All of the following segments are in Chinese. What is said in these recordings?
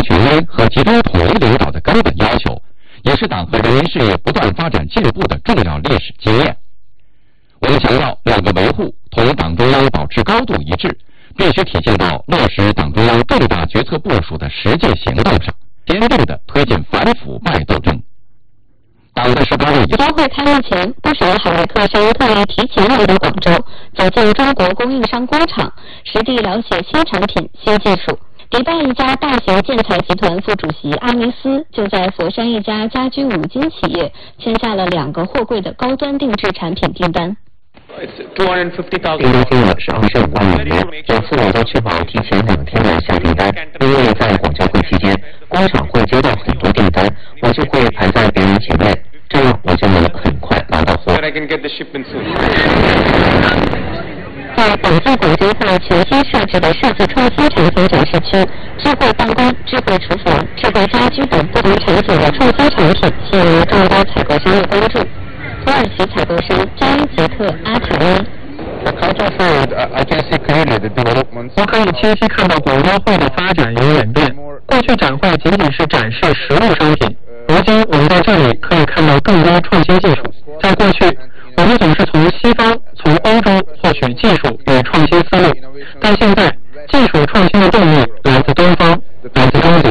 权威和集中统一领导的根本要求，也是党和人民事业不断发展进步的重要历史经验。我们强调，两个维护同党中央保持高度一致，必须体现到落实党中央重大决策部署的实际行动上，坚定地推进反腐败斗争。党的18日国会开幕前，不少海外客商特意提前来到广州，走进中国供应商工厂，实地了解新产品、新技术。迪拜一家大型建材集团副主席阿尼斯就在佛山一家家居五金企业签下了2个货柜的高端定制产品订单。 订单金额是25万美元，有4位都确保提前2天来下订单，因为在广交会期间，工厂会接到很多订单，我就会排在别人前面，这样我就能很快拿到货。在本届广交会全新设置的设计创新产品展示区，智慧办公、智慧厨房、智慧家居等不同场景的创新产品吸引了众多采购商的关注。土耳其采购商扎伊杰特阿塔伊。 我可以清晰看到广交会的发展与演变。过去展会仅仅是展示实物商品，如今我们在这里可以看到更多创新技术。在过去，我们总是从西方、从欧洲获取技术与创新思路，但现在技术创新的动力来自东方，来自中国。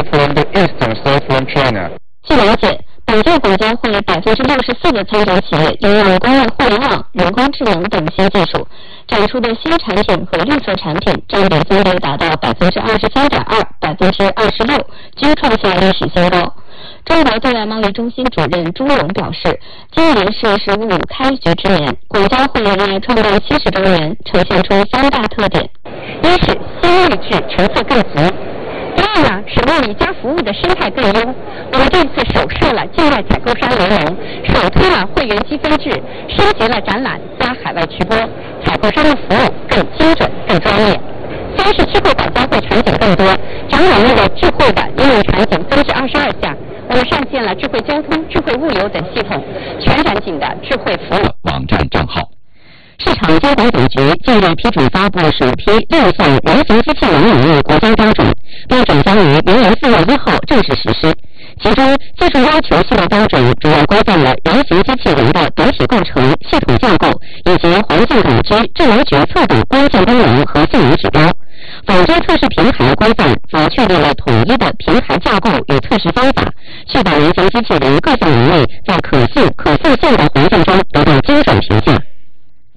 据了解，本届广交会64%的参展企业应用工业互联网、人工智能等新技术，展出的新产品和绿色产品占比分别达到23.2%、26%，均创下历史新高。中国对外贸易中心主任朱勇表示，今年是“15开局之年”，广交会为创办70周年呈现出3大特点：一是新锐制成色更足。第二呢，是贸易加服务的生态更优。我们这次首设了境外采购商联盟，首推了会员积分制，升级了展览加海外直播，采购商的服务更精准、更专业。三是智慧广交会场景更多，展览内的智慧的应用场景增至22项。我们上线了智慧交通、智慧物流等系统，全场景的智慧服务网站账号。 市场监管总局近日批准发布首批6项人形机器人领域国家标准，标准将于明年4月1号正式实施。其中，技术要求系列标准主要规范了人形机器人的本体构成、系统架构以及环境感知、智能决策等关键功能和性能指标。仿真测试平台规范则确立了统一的平台架构与测试方法，确保人形机器人各项能力在可信、可复现的环境中得到精准评价。